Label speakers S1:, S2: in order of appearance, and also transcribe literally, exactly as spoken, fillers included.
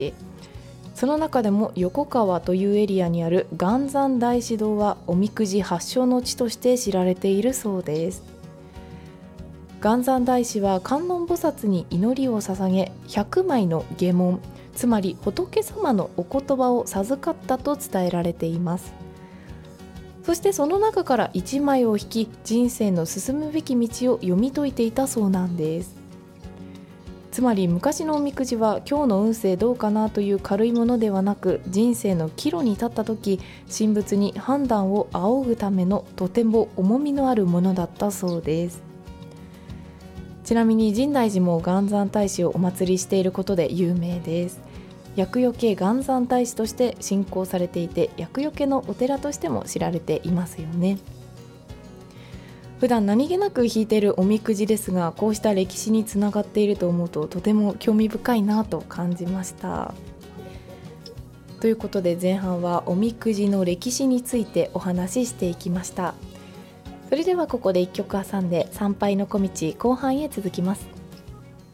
S1: その中でも横川というエリアにある元山大師堂はおみくじ発祥の地として知られているそうです。元山大師は観音菩薩に祈りを捧げ、ひゃくまいの下紋、つまり仏様のお言葉を授かったと伝えられています。そしてその中からいちまいを引き、人生の進むべき道を読み解いていたそうなんです。つまり昔のおみくじは今日の運勢どうかなという軽いものではなく、人生の岐路に立った時、神仏に判断を仰ぐためのとても重みのあるものだったそうです。ちなみに深大寺も元山大師をお祭りしていることで有名です。厄除け元山大師として信仰されていて、厄除けのお寺としても知られていますよね。普段何気なく引いているおみくじですが、こうした歴史につながっていると思うととても興味深いなと感じました。ということで前半はおみくじの歴史についてお話ししていきました。それではここでいっきょく挟んで参拝の小道後半へ続きます。